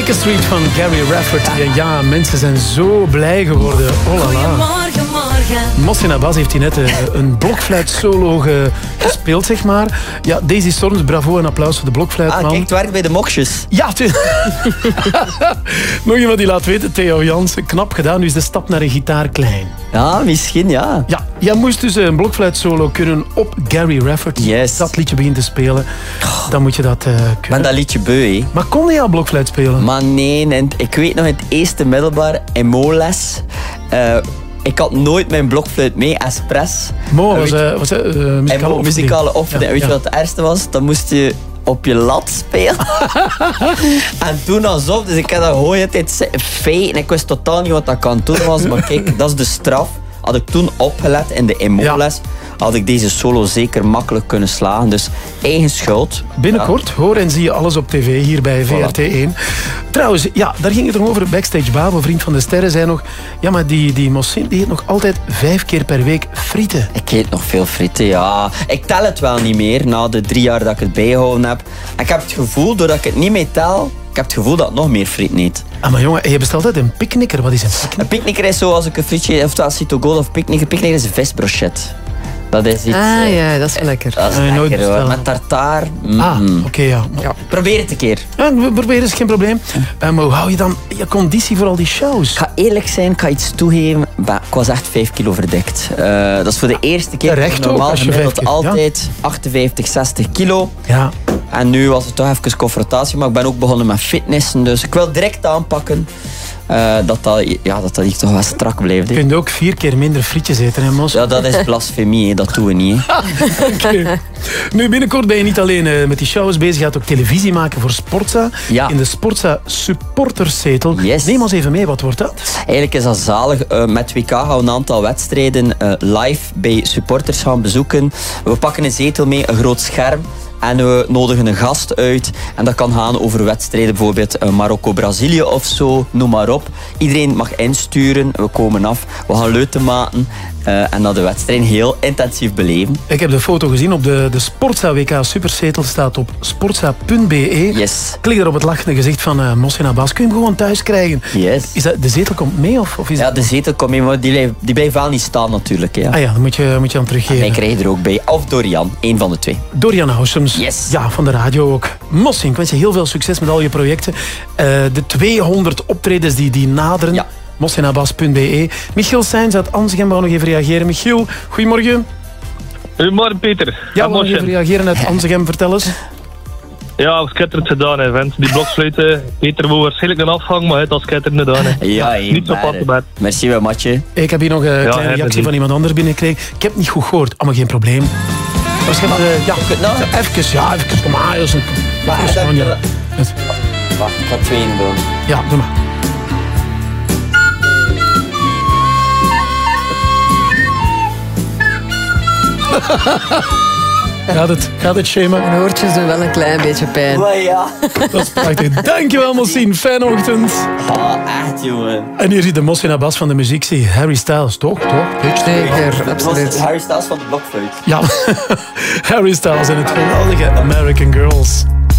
Baker Street van Gary Rafferty. En ja, mensen zijn zo blij geworden. Oh la la. Goedemorgen, morgen. Mohsin Abbas heeft hier net een blokfluit-solo gespeeld, zeg maar. Ja, Daisy Storms, bravo en applaus voor de blokfluitman. Kijk, het werkt bij de moksjes. Ja, nog iemand die laat weten, Theo Jansen. Knap gedaan, nu is de stap naar een gitaar klein. Ja, misschien, ja. Ja, jij moest dus een blokfluitsolo kunnen op Gary Rafferty. Yes. Dat liedje begint te spelen. Dan moet je dat kunnen. Ik ben dat liedje beu, hè. Maar kon je al blokfluit spelen? Maar nee, en ik weet nog in het eerste middelbaar, in MO-les... ik had nooit mijn blokfluit mee, expres. Mo was muzikale opvoeding. Ja, Weet je wat het ergste was? Dan moest je op je lat spelen. En toen alsof, dus ik had dat gewoon altijd feiten. Ik wist totaal niet wat dat kan doen was, maar kijk, dat is de straf. Had ik toen opgelet in de MO-les, had ik deze solo zeker makkelijk kunnen slagen. Dus eigen schuld. Binnenkort hoor en zie je alles op tv hier bij VRT1. Trouwens, ja, daar ging het nog over. Backstage Babo, vriend van de sterren, zei nog... Ja, maar die Mohsin die eet nog altijd 5 keer per week frieten. Ik eet nog veel frieten, ja. Ik tel het wel niet meer, na de 3 jaar dat ik het bijgehouden heb. En ik heb het gevoel, doordat ik het niet meer tel... Ik heb het gevoel dat ik nog meer friet eet. Ah, maar jongen, je bestelt altijd een picknicker. Wat is een picknicker? Een picknicker is zo als ik een frietje, of dat Cito Gold of picknicker. Picknicker is een visbrochet. Dat is iets... ja, dat is lekker. Dat is nooit lekker, hoor. bestellen. Met tartaar. Oké, ja. Probeer het een keer. Ja, we proberen, is geen probleem. Maar hoe hou je dan je conditie voor al die shows? Ik ga eerlijk zijn, ik ga iets toegeven. Ik was echt 5 kilo verdikt. Dat is voor de eerste keer. Terecht normaal ook, als je gemiddeld 5 keer, altijd 58, 60 kilo. Ja. En nu was het toch even confrontatie, maar ik ben ook begonnen met fitnessen. Dus ik wil direct aanpakken dat hier toch wel strak blijft. Je kunt ook 4 keer minder frietjes eten, hè, Mos? Ja, dat is blasfemie, hè. Dat doen we niet. Okay. Nu, binnenkort ben je niet alleen met die shows bezig, je gaat ook televisie maken voor Sportza. Ja. In de Sportza supporterszetel. Yes. Neem ons even mee, wat wordt dat? Eigenlijk is dat zalig. Met WK gaan we een aantal wedstrijden live bij supporters gaan bezoeken. We pakken een zetel mee, een groot scherm. En we nodigen een gast uit. En dat kan gaan over wedstrijden, bijvoorbeeld Marokko-Brazilië of zo, noem maar op. Iedereen mag insturen, we komen af, we gaan leuten maken. En dat de wedstrijd heel intensief beleven. Ik heb de foto gezien op de Sportza WK Superzetel, staat op sportza.be. Yes. Klik er op het lachende gezicht van Mohsin Abbas. Kun je hem gewoon thuis krijgen? Yes. Is dat, de zetel komt mee? Of is Ja, de zetel komt mee, maar die blijft wel niet staan natuurlijk. Ja. Ah ja, dan moet je hem teruggeven. Wij krijgen er ook bij. Of Dorian, één van de twee. Dorian Housems. Yes. Ja, van de radio ook. Mohsin, ik wens je heel veel succes met al je projecten. De 200 optredens die naderen. Ja. mohsinabbas.be. Michiel Seijns uit Anzegem wou nog even reageren. Michiel, goedemorgen. Goedemorgen, Peter. Ja, wou nog even reageren uit Anzegem. Vertel eens. Ja, schitterend gedaan, hè, vent. Die blokfluiten. Peter wil waarschijnlijk een afgang, maar het is schitterend gedaan. Hè. Ja, niet zo pas erbij. Merci wel, matje. Ik heb hier nog een kleine reactie van iemand anders binnengekregen. Ik heb het niet goed gehoord. Maar geen probleem. Waarschijnlijk, even, kom maar. Wacht, ik ga 2 doen. Ja, doe maar. Gaat het, Shema? Mijn oortjes doen wel een klein beetje pijn. Maar ja. Dat is prachtig. Dankjewel, Mohsin. Fijne ochtend. Oh, echt, jongen. En hier zit de Mohsin Abbas van de muziek. Harry Styles, toch? Zeker, absoluut. Harry Styles van de blokfluit. Ja, Harry Styles en het geweldige American Girls.